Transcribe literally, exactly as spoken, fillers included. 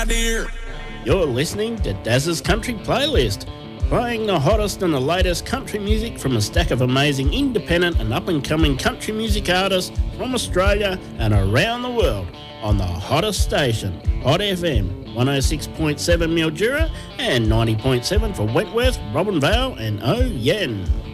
dear. You're listening to Daz's Country Playlist, playing the hottest and the latest country music from a stack of amazing independent and up-and-coming country music artists from Australia and around the world on the hottest station, Hot F M, one oh six point seven Mildura and ninety point seven for Wentworth, Robinvale and Oyen.